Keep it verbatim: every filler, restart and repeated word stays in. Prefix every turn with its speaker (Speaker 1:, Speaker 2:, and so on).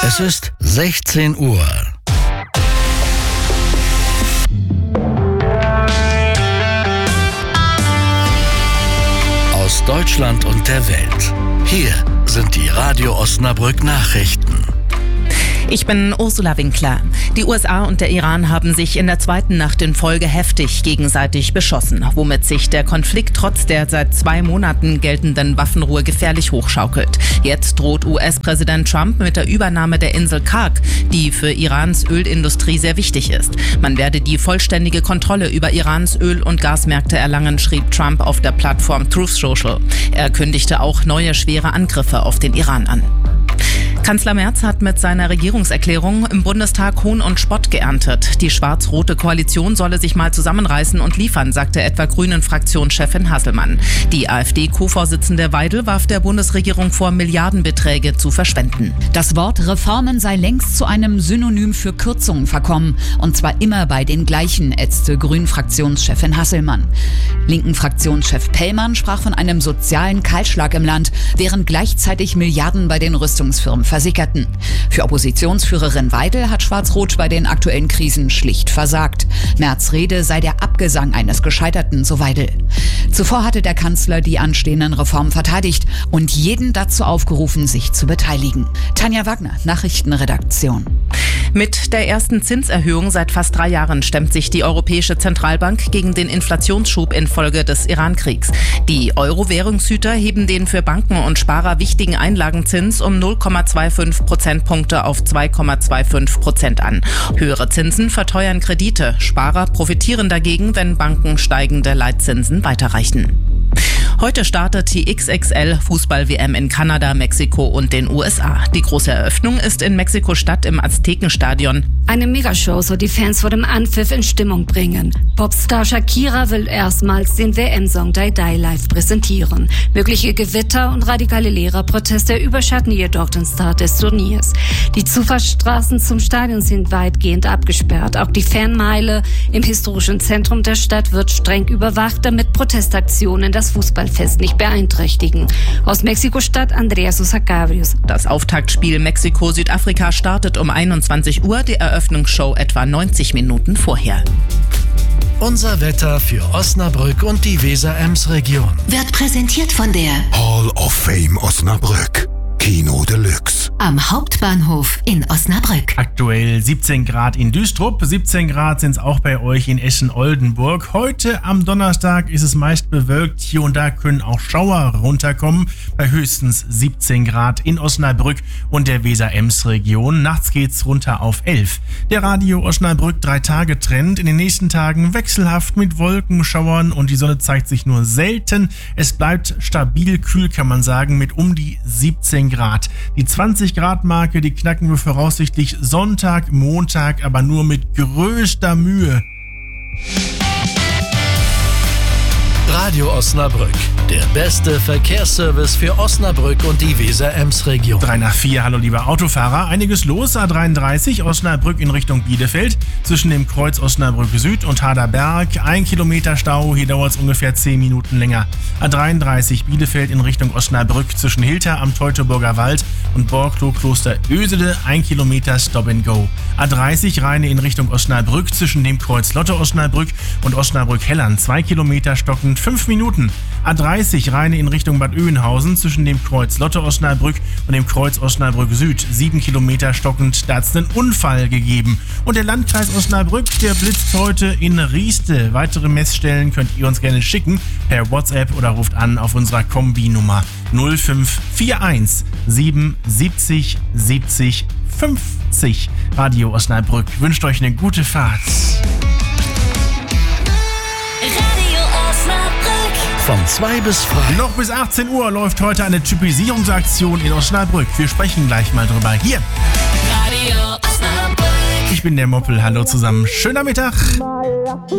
Speaker 1: Es ist sechzehn Uhr. Aus Deutschland und der Welt. Hier sind die Radio Osnabrück Nachrichten.
Speaker 2: Ich bin Ursula Winkler. Die U S A und der Iran haben sich in der zweiten Nacht in Folge heftig gegenseitig beschossen, womit sich der Konflikt trotz der seit zwei Monaten geltenden Waffenruhe gefährlich hochschaukelt. Jetzt droht U S-Präsident Trump mit der Übernahme der Insel Karg, die für Irans Ölindustrie sehr wichtig ist. Man werde die vollständige Kontrolle über Irans Öl- und Gasmärkte erlangen, schrieb Trump auf der Plattform Truth Social. Er kündigte auch neue schwere Angriffe auf den Iran an. Kanzler Merz hat mit seiner Regierungserklärung im Bundestag Hohn und Spott geerntet. Die schwarz-rote Koalition solle sich mal zusammenreißen und liefern, sagte etwa Grünen-Fraktionschefin Hasselmann. Die AfD-Co-Vorsitzende Weidel warf der Bundesregierung vor, Milliardenbeträge zu verschwenden.
Speaker 3: Das Wort Reformen sei längst zu einem Synonym für Kürzungen verkommen. Und zwar immer bei den gleichen, ätzte Grünen-Fraktionschefin Hasselmann. Linken-Fraktionschef Pellmann sprach von einem sozialen Kahlschlag im Land, während gleichzeitig Milliarden bei den Rüstungsfirmen versickerten. Für Oppositionsführerin Weidel hat Schwarz-Rot bei den aktuellen Krisen schlicht versagt. Merz' Rede sei der Abgesang eines Gescheiterten, so Weidel. Zuvor hatte der Kanzler die anstehenden Reformen verteidigt und jeden dazu aufgerufen, sich zu beteiligen. Tanja Wagner, Nachrichtenredaktion.
Speaker 2: Mit der ersten Zinserhöhung seit fast drei Jahren stemmt sich die Europäische Zentralbank gegen den Inflationsschub infolge des Iran-Kriegs. Die Euro-Währungshüter heben den für Banken und Sparer wichtigen Einlagenzins um null Komma fünfundzwanzig Prozentpunkte auf zwei Komma fünfundzwanzig Prozent an. Höhere Zinsen verteuern Kredite. Sparer profitieren dagegen, wenn Banken steigende Leitzinsen weiterreichen. Heute startet die X X L-Fußball-W M in Kanada, Mexiko und den U S A. Die große Eröffnung ist in Mexiko-Stadt im Aztekenstadion.
Speaker 4: Eine Megashow soll die Fans vor dem Anpfiff in Stimmung bringen. Popstar Shakira will erstmals den W M-Song Die Die live präsentieren. Mögliche Gewitter und radikale Lehrerproteste überschatten jedoch den Start des Turniers. Die Zufahrtsstraßen zum Stadion sind weitgehend abgesperrt. Auch die Fanmeile im historischen Zentrum der Stadt wird streng überwacht, damit Protestaktionen das Fußballfest nicht beeinträchtigen. Aus Mexiko-Stadt Andrea Sosa Cabrios.
Speaker 2: Das Auftaktspiel Mexiko-Südafrika startet um einundzwanzig Uhr, die Eröffnungsshow etwa neunzig Minuten vorher.
Speaker 1: Unser Wetter für Osnabrück und die Weser-Ems-Region
Speaker 5: Wird präsentiert von der
Speaker 6: Hall of Fame Osnabrück. Kino Deluxe.
Speaker 5: Am Hauptbahnhof in Osnabrück.
Speaker 7: Aktuell siebzehn Grad in Düstrup, siebzehn Grad sind es auch bei euch in Eschen-Oldenburg. Heute am Donnerstag ist es meist bewölkt. Hier und da können auch Schauer runterkommen. Bei höchstens siebzehn Grad in Osnabrück und der Weser-Ems-Region. Nachts geht's runter auf elf. Der Radio Osnabrück drei-Tage-Trend. In den nächsten Tagen wechselhaft mit Wolkenschauern und die Sonne zeigt sich nur selten. Es bleibt stabil kühl, kann man sagen, mit um die siebzehn Grad. Die zwanzig Grad Marke, die knacken wir voraussichtlich Sonntag, Montag, aber nur mit größter Mühe.
Speaker 1: Radio Osnabrück, der beste Verkehrsservice für Osnabrück und die Weser-Ems-Region.
Speaker 7: drei nach vier, hallo lieber Autofahrer. Einiges los, A dreiunddreißig, Osnabrück in Richtung Bielefeld, zwischen dem Kreuz Osnabrück Süd und Haderberg. Ein Kilometer Stau, hier dauert es ungefähr zehn Minuten länger. A dreiunddreißig, Bielefeld in Richtung Osnabrück, zwischen Hilter am Teutoburger Wald und Borglow Kloster Ösede, ein Kilometer Stop and Go. A dreißig, Rheine in Richtung Osnabrück, zwischen dem Kreuz Lotte Osnabrück und Osnabrück-Hellern, zwei Kilometer stockend, fünf Minuten. A dreißig, Rheine in Richtung Bad Oeynhausen, zwischen dem Kreuz Lotte Osnabrück und dem Kreuz Osnabrück Süd, sieben Kilometer stockend, da hat es einen Unfall gegeben. Und der Landkreis Osnabrück, der blitzt heute in Rieste. Weitere Messstellen könnt ihr uns gerne schicken, per WhatsApp oder ruft an auf unserer Kombi-Nummer null fünf vier eins sieben siebzig siebzig fünfzig. Radio Osnabrück wünscht euch eine gute Fahrt.
Speaker 1: Von zwei bis frei.
Speaker 7: Noch bis achtzehn Uhr läuft heute eine Typisierungsaktion in Osnabrück. Wir sprechen gleich mal drüber. Hier.
Speaker 5: Radio Osnabrück.
Speaker 7: Ich bin der Moppel. Hallo zusammen. Schöner Mittag.